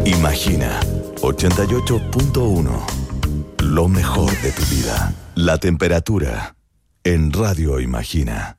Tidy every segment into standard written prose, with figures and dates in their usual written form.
Imagina 88.1. Lo mejor de tu vida. La temperatura en Radio Imagina.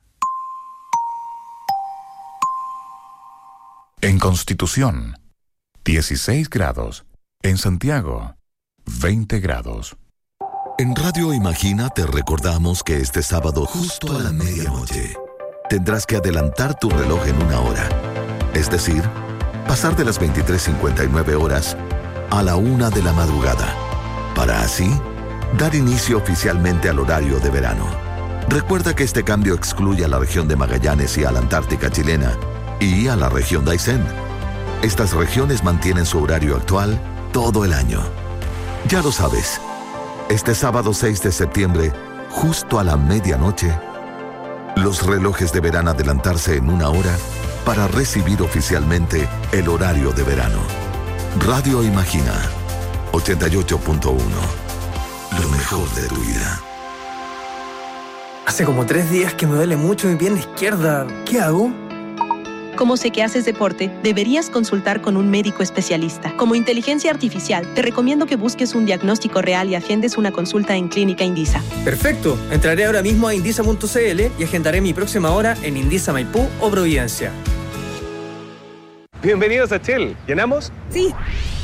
En Constitución, 16 grados. En Santiago, 20 grados. En Radio Imagina te recordamos que este sábado, justo a la medianoche, tendrás que adelantar tu reloj en una hora. Es decir, pasar de las 23:59 horas a la 1 de la madrugada, para así dar inicio oficialmente al horario de verano. Recuerda que este cambio excluye a la región de Magallanes y a la Antártica chilena, y a la región de Aysén. Estas regiones mantienen su horario actual todo el año. Ya lo sabes, este sábado 6 de septiembre, justo a la medianoche, los relojes deberán adelantarse en una hora para recibir oficialmente el horario de verano. Radio Imagina, 88.1. Lo mejor de tu vida. Hace como 3 días que me duele mucho mi pierna izquierda. ¿Qué hago? Como sé que haces deporte, deberías consultar con un médico especialista. Como inteligencia artificial, te recomiendo que busques un diagnóstico real y agendes una consulta en Clínica Indisa. Perfecto. Entraré ahora mismo a indisa.cl y agendaré mi próxima hora en Indisa Maipú o Providencia. Bienvenidos a Shell. ¿Llenamos? Sí.